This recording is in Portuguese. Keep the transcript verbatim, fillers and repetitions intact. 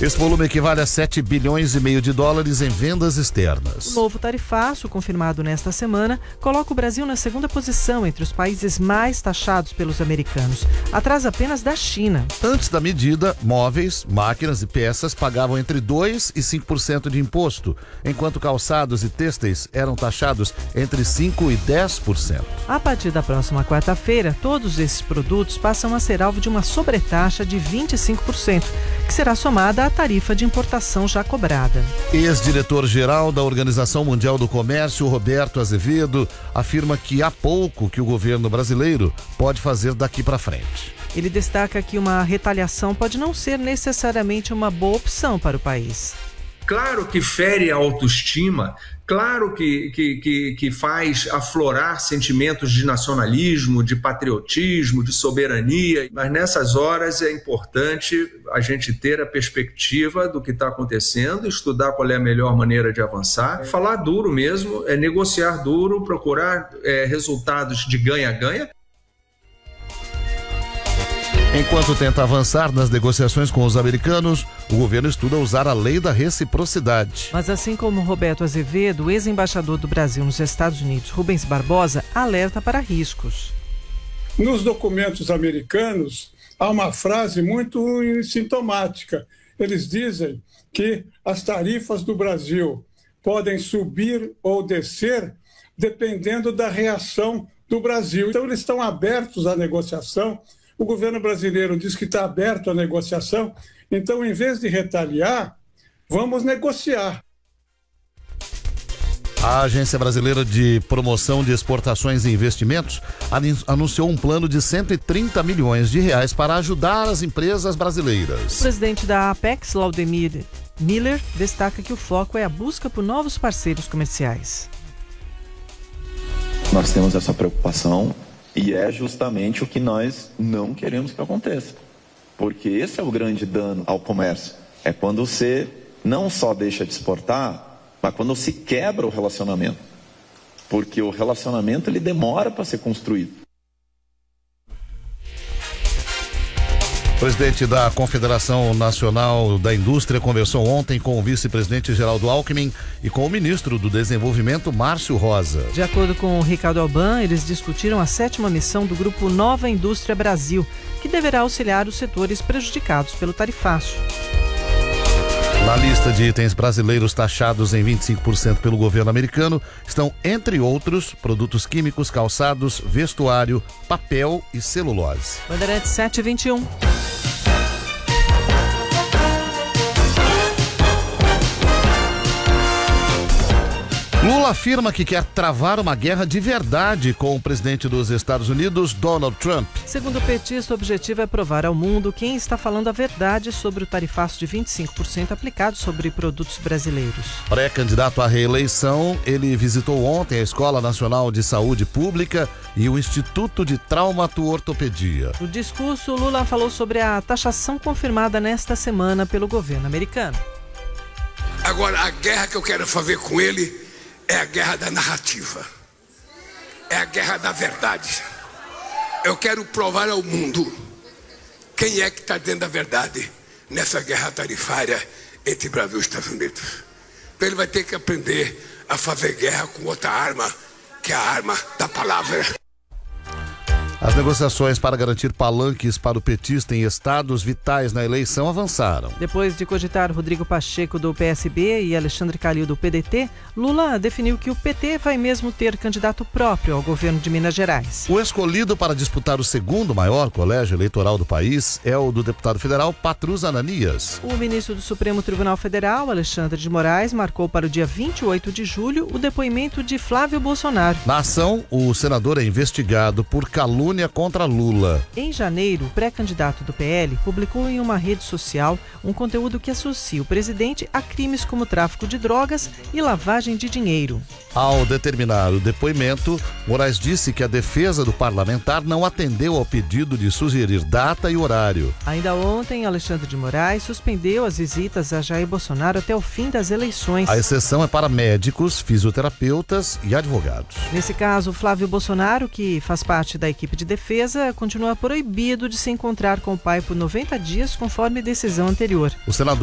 Esse volume equivale a sete bilhões e meio de dólares em vendas externas. O novo tarifaço, confirmado nesta semana, coloca o Brasil na segunda posição entre os países mais taxados pelos americanos, atrás apenas da China. Antes da medida, móveis, máquinas e peças pagavam entre dois e cinco por cento de imposto, enquanto calçados e têxteis eram taxados entre cinco e dez por cento. A partir da próxima quarta-feira, todos esses produtos passam a ser alvo de uma sobretaxa de vinte e cinco por cento, que será somada à tarifa de importação já cobrada. Ex-diretor-geral da Organização Mundial do Comércio, Roberto Azevedo, afirma que há pouco que o governo brasileiro pode fazer daqui para frente. Ele destaca que uma retaliação pode não ser necessariamente uma boa opção para o país. Claro que fere a autoestima, claro que, que, que, que faz aflorar sentimentos de nacionalismo, de patriotismo, de soberania, mas nessas horas é importante a gente ter a perspectiva do que está acontecendo, estudar qual é a melhor maneira de avançar, falar duro mesmo, é negociar duro, procurar é, resultados de ganha-ganha. Enquanto tenta avançar nas negociações com os americanos, o governo estuda usar a lei da reciprocidade. Mas assim como Roberto Azevedo, o ex-embaixador do Brasil nos Estados Unidos, Rubens Barbosa, alerta para riscos. Nos documentos americanos, há uma frase muito sintomática. Eles dizem que as tarifas do Brasil podem subir ou descer dependendo da reação do Brasil. Então, eles estão abertos à negociação. O governo brasileiro diz que está aberto à negociação, então, em vez de retaliar, vamos negociar. A Agência Brasileira de Promoção de Exportações e Investimentos anunciou um plano de cento e trinta milhões de reais para ajudar as empresas brasileiras. O presidente da Apex, Laudemir Miller, destaca que o foco é a busca por novos parceiros comerciais. Nós temos essa preocupação. E é justamente o que nós não queremos que aconteça. Porque esse é o grande dano ao comércio. É quando você não só deixa de exportar, mas quando se quebra o relacionamento. Porque o relacionamento ele demora para ser construído. O presidente da Confederação Nacional da Indústria conversou ontem com o vice-presidente Geraldo Alckmin e com o ministro do Desenvolvimento, Márcio Rosa. De acordo com o Ricardo Alban, eles discutiram a sétima missão do Grupo Nova Indústria Brasil, que deverá auxiliar os setores prejudicados pelo tarifaço. Na lista de itens brasileiros taxados em vinte e cinco por cento pelo governo americano estão, entre outros, produtos químicos, calçados, vestuário, papel e celulose. Bandeirantes sete e vinte e um. Lula afirma que quer travar uma guerra de verdade com o presidente dos Estados Unidos, Donald Trump. Segundo o petista, o objetivo é provar ao mundo quem está falando a verdade sobre o tarifaço de vinte e cinco por cento aplicado sobre produtos brasileiros. Pré-candidato à reeleição, ele visitou ontem a Escola Nacional de Saúde Pública e o Instituto de Traumato-Ortopedia. No discurso, Lula falou sobre a taxação confirmada nesta semana pelo governo americano. Agora, a guerra que eu quero fazer com ele é a guerra da narrativa, é a guerra da verdade. Eu quero provar ao mundo quem é que está dentro da verdade nessa guerra tarifária entre Brasil e Estados Unidos. Então ele vai ter que aprender a fazer guerra com outra arma, que é a arma da palavra. As negociações para garantir palanques para o petista em estados vitais na eleição avançaram. Depois de cogitar Rodrigo Pacheco do P S B e Alexandre Calil do P D T, Lula definiu que o P T vai mesmo ter candidato próprio ao governo de Minas Gerais. O escolhido para disputar o segundo maior colégio eleitoral do país é o do deputado federal Patrus Ananias. O ministro do Supremo Tribunal Federal, Alexandre de Moraes, marcou para o dia vinte e oito de julho o depoimento de Flávio Bolsonaro. Na ação, o senador é investigado por calúnia contra Lula. Em janeiro, o pré-candidato do P L publicou em uma rede social um conteúdo que associa o presidente a crimes como tráfico de drogas e lavagem de dinheiro. Ao determinar o depoimento, Moraes disse que a defesa do parlamentar não atendeu ao pedido de sugerir data e horário. Ainda ontem, Alexandre de Moraes suspendeu as visitas a Jair Bolsonaro até o fim das eleições. A exceção é para médicos, fisioterapeutas e advogados. Nesse caso, Flávio Bolsonaro, que faz parte da equipe de defesa, continua proibido de se encontrar com o pai por noventa dias, conforme decisão anterior. O senador